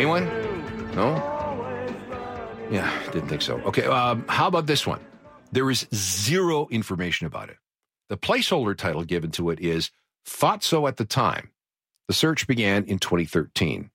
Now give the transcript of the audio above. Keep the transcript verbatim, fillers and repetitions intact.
Anyone? No? Yeah, didn't think so. Okay, um, how about this one? There is zero information about it. The placeholder title given to it is Thought So at the Time. The search began in twenty thirteen.